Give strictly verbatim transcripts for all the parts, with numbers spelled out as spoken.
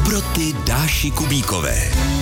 Dobroty Dáši Kubíkové.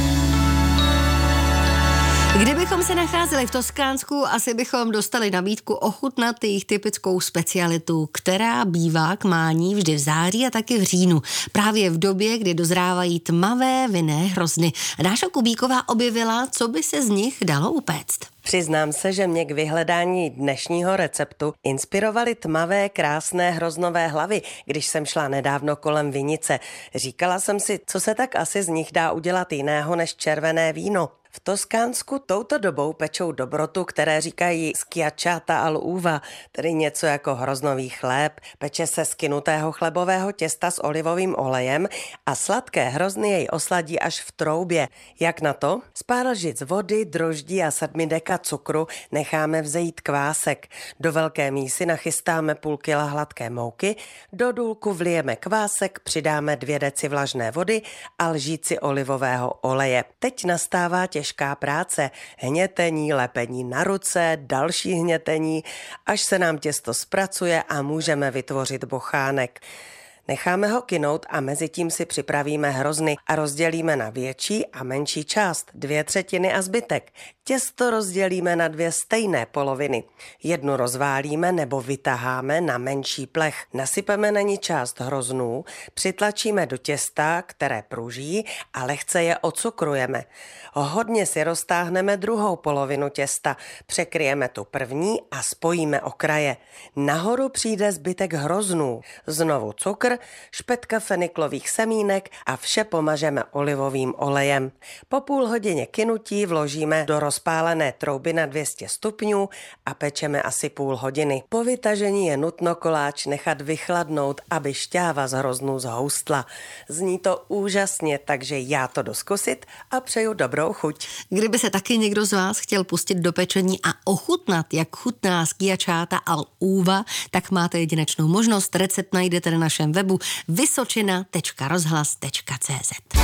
Kdybychom se nacházeli v Toskánsku, asi bychom dostali nabídku ochutnat jejich typickou specialitu, která bývá k mání vždy v září a taky v říjnu. Právě v době, kdy dozrávají tmavé vinné hrozny. Dáša Kubíková objevila, co by se z nich dalo upéct. Přiznám se, že mě k vyhledání dnešního receptu inspirovaly tmavé, krásné hroznové hlavy, když jsem šla nedávno kolem vinice. Říkala jsem si, co se tak asi z nich dá udělat jiného než červené víno. V Toskánsku touto dobou pečou dobrotu, které říkají schiacciata al uva, tedy něco jako hroznový chléb. Peče se z kynutého chlebového těsta s olivovým olejem a sladké hrozny jej osladí až v troubě. Jak na to? Z pár lžic vody, droždí a sedmi deka cukru necháme vzejít kvásek. Do velké mísy nachystáme půl kila hladké mouky, do důlku vlijeme kvásek, přidáme dvě deci vlažné vody a lžíci olivového oleje. Teď nastává těžká práce, hnětení, lepení na ruce, další hnětení, až se nám těsto zpracuje a můžeme vytvořit bochánek. Necháme ho kynout a mezi tím si připravíme hrozny a rozdělíme na větší a menší část, dvě třetiny a zbytek. Těsto rozdělíme na dvě stejné poloviny. Jednu rozválíme nebo vytaháme na menší plech. Nasypeme na ní část hroznů, přitlačíme do těsta, které pruží a lehce je ocukrujeme. Hodně si roztáhneme druhou polovinu těsta, překryjeme tu první a spojíme okraje. Nahoru přijde zbytek hroznů. Znovu cukr, špetka feniklových semínek a vše pomažeme olivovým olejem. Po půl hodině kynutí vložíme do rozpálené trouby na dvě stě stupňů a pečeme asi půl hodiny. Po vytažení je nutno koláč nechat vychladnout, aby šťáva z hroznů zhoustla. Zní to úžasně, takže já to jdu zkusit a přeju dobrou chuť. Kdyby se taky někdo z vás chtěl pustit do pečení a ochutnat, jak chutná schiacciata al uva, tak máte jedinečnou možnost. Recept najdete na našem webu vysočina tečka rozhlas tečka cé zet.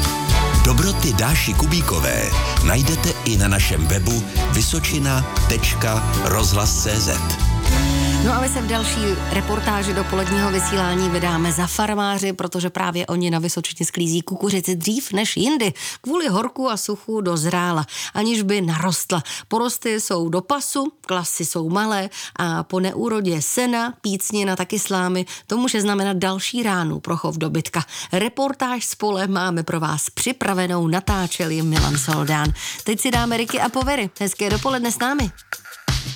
Dobroty Dáši Kubíkové najdete i na našem webu vysočina tečka rozhlas tečka cé zet. No a my se v další reportáži dopoledního vysílání vydáme za farmáři, protože právě oni na Vysočině sklízí kukuřici dřív než jindy. Kvůli horku a suchu dozrála, aniž by narostla. Porosty jsou do pasu, klasy jsou malé a po neúrodě sena, pícnina, taky slámy, to může znamenat další ránu pro chov dobytka. Reportáž z pole máme pro vás připravenou, natáčel ji Milan Soldán. Teď si dáme Riky a Povery. Hezké dopoledne s námi.